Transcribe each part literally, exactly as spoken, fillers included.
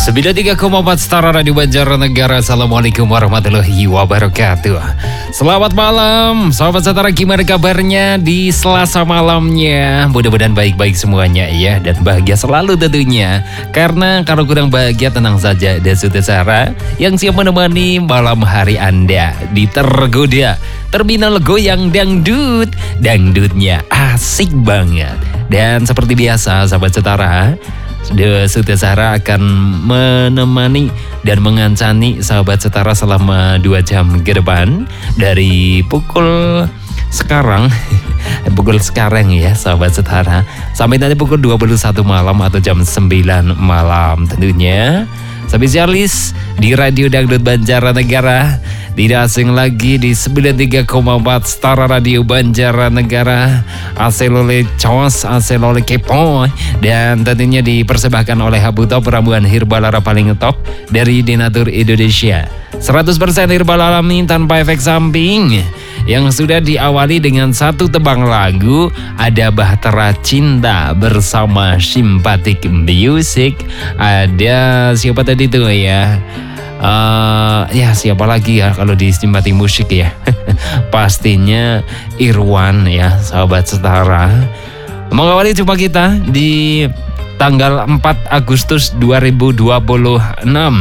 sembilan puluh tiga koma empat Star Radio Banjarnegara. Assalamualaikum warahmatullahi wabarakatuh. Selamat malam sahabat Setara, gimana kabarnya di Selasa malamnya? Mudah-mudahan baik-baik semuanya ya, dan bahagia selalu tentunya. Karena kalau kurang bahagia tenang saja, ada Sutesara yang siap menemani malam hari Anda di Tergoda Terminal Goyang Dangdut. Dangdutnya asik banget. Dan seperti biasa sahabat Setara, The Sutesara akan menemani dan mengancani sahabat Setara selama dua jam ke depan. Dari pukul sekarang Pukul sekarang ya sahabat Setara, sampai nanti pukul dua puluh satu malam atau jam sembilan malam tentunya. Spesialis di Radio Dangdut Banjarnegara, tidak asing lagi di sembilan puluh tiga koma empat Star Radio Banjarnegara. Asal oleh Cos, asal oleh Kepo, dan tentunya dipersembahkan oleh Habutop, ramuan Hirbalara paling top dari Denatur Indonesia. seratus persen herbal alami tanpa efek samping, yang sudah diawali dengan satu tebang lagu. Ada Bahtera Cinta bersama Simpatik Music. Ada siapa tadi tuh ya? Uh, ya siapa lagi ya kalau di Simpatik Musik ya? Pastinya Irwan ya sahabat Setara. Mengawali jumpa kita di tanggal empat Agustus dua ribu dua puluh enam.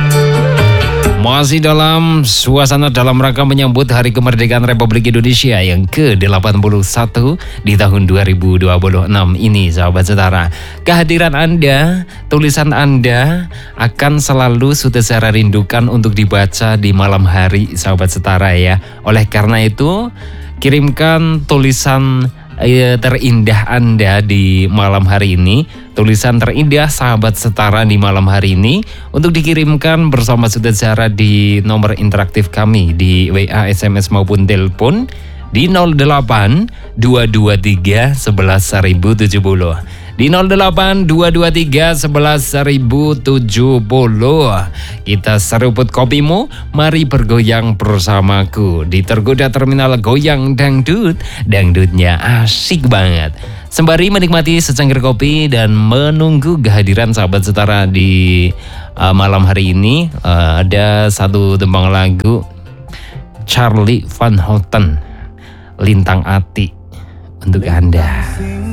Masih dalam suasana dalam rangka menyambut Hari Kemerdekaan Republik Indonesia yang ke delapan puluh satu di tahun dua ribu dua puluh enam ini sahabat Setara. Kehadiran Anda, tulisan Anda akan selalu Sutesara rindukan untuk dibaca di malam hari sahabat Setara ya. Oleh karena itu, kirimkan tulisan eh, terindah Anda di malam hari ini. Tulisan terindah sahabat Setara di malam hari ini untuk dikirimkan bersama Sutesara di nomor interaktif kami di W A, S M S maupun telepon di nol delapan dua dua tiga sebelas seribu tujuh puluh. Di nol delapan dua dua tiga sebelas seribu tujuh puluh. Kita seruput kopimu, mari bergoyang bersamaku di Tergoda Terminal Goyang Dangdut. Dangdutnya asik banget. Sembari menikmati secangkir kopi dan menunggu kehadiran sahabat Setara di uh, malam hari ini, uh, ada satu tembang lagu Charlie Van Houten, Lintang Ati, untuk Anda.